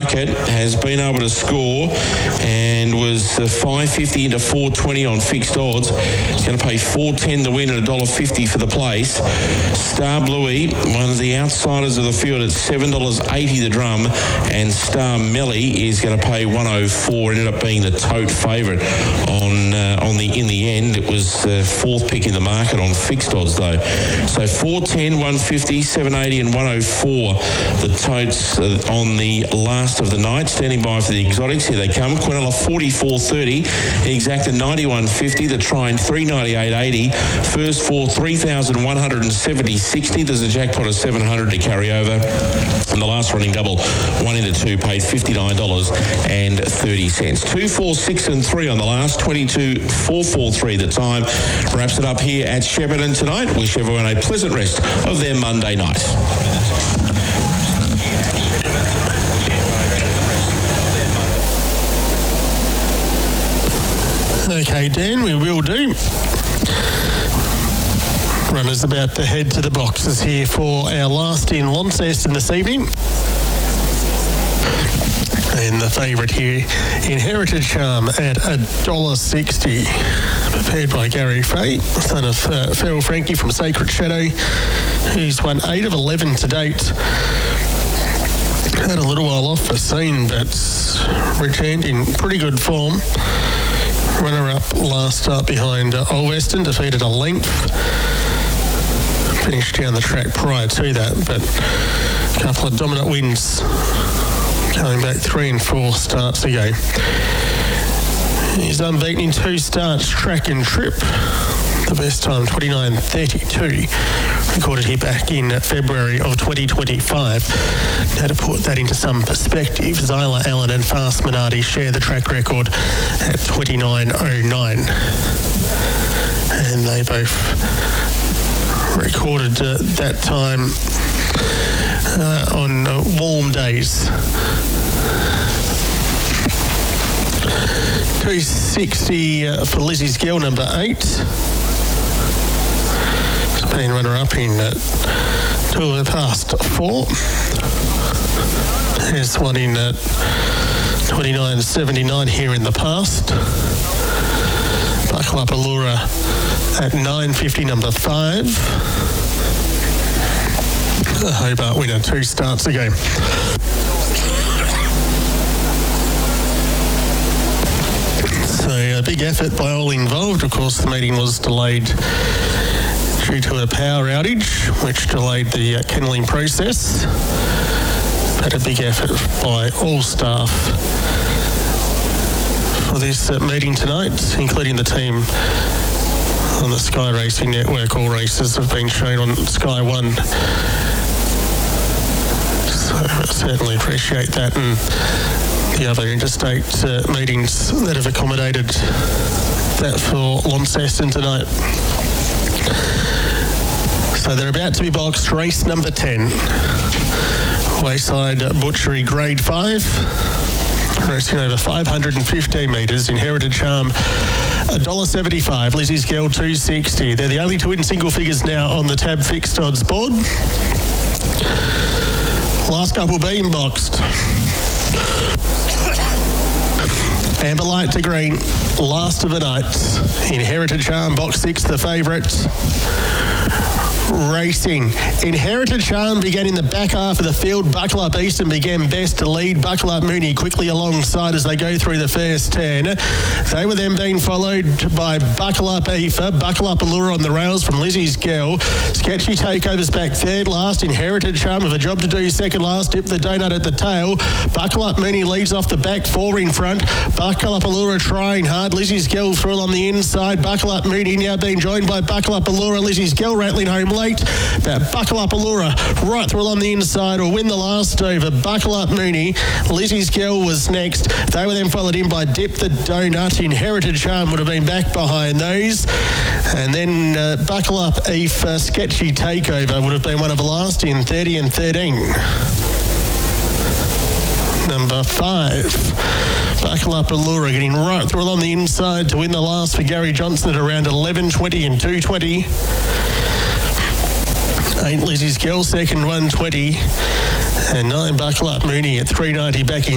market has been able to score and was $5.50 into $4.20 on fixed odds. It's going to pay $4.10 to win and $1.50 for the place. Star Bluey, one of the outsiders of the field, at $7.80 the drum, and Star Melly is going to pay $1.04. Ended up being the tote favourite in the end. It was fourth pick in the market on fixed odds though. So $4.10, $1.50, $7.80 and $1.04 the totes on the last of the night. Standing by for the exotics. Here they come. Quinella $44.30, Exacta $91.50, the Trine $398.80, first four $3,170.60. There's a jackpot of $700 to carry over, and the last running double 1 into 2 paid $59.30. 2, 4, 6 and 3 on the last. 22.443 the time. Wraps it up here at Shepparton tonight. Wish everyone a pleasant rest of their Monday night. Okay, Dan, we will do. Runners about to head to the boxes here for our last in Launceston this evening. And the favourite here, Inherited Charm at $1.60. Prepared by Gary Fay, son of Phil Frankie from Sacred Shadow, who's won 8 of 11 to date. Had a little while off the scene, but returned in pretty good form. Runner-up last start behind Old Western, defeated a length. Finished down the track prior to that, but a couple of dominant wins going back 3 and 4 starts ago. He's unbeaten in 2 starts, track and trip. The best time, 29.32, recorded here back in February of 2025. Now to put that into some perspective, Zyla Allen and Fast Minardi share the track record at 29.09. And they both recorded that time on warm days. 260 for Lizzie's Girl, number 8. It's been runner-up in 2 past 4. There's one in 29.79 here in the past. Buckle Up Allura at 9.50, number 5. The Hobart winner 2 starts ago. So a big effort by all involved. Of course, the meeting was delayed due to a power outage, which delayed the kennelling process. But a big effort by all staff for this meeting tonight, including the team on the Sky Racing Network. All races have been shown on Sky One. So I certainly appreciate that, and the other interstate meetings that have accommodated that for Launceston tonight. So they're about to be boxed. Race number 10. Wayside Butchery Grade 5. Racing over 515 metres. Inherited Charm $1.75. Lizzie's Girl $2.60. They're the only 2 in single figures now on the Tab Fixed Odds board. Last couple being boxed. Amber light to green, last of the night. Inherited Charm, box 6, the favourite. Racing. Inherited Charm began in the back half of the field. Buckle Up Easton began best to lead. Buckle Up Mooney quickly alongside as they go through the first 10. They were then being followed by Buckle Up Aoife, Buckle Up Allura on the rails from Lizzie's Girl. Sketchy Takeovers back third last. Inherited Charm with a job to do second last. Dip the Donut at the tail. Buckle Up Mooney leads off the back 4 in front. Buckle Up Allura trying hard. Lizzie's Girl through on the inside. Buckle Up Mooney now being joined by Buckle Up Allura. Lizzie's Girl rattling home late. That Buckle Up Allura right through on the inside will win the last over. Buckle Up Mooney. Lizzie's Girl was next. They were then followed in by Dip the Donut. Inherited Charm would have been back behind those. And then Buckle Up Aoife, Sketchy Takeover would have been one of the last in 30 and 13. Number 5. Buckle Up Allura getting right through along the inside to win the last for Gary Johnson at around 11.20 and 2.20. 8 Lizzie's Girl, second 1.20. And 9 Buckle Up Mooney at 3.90 back in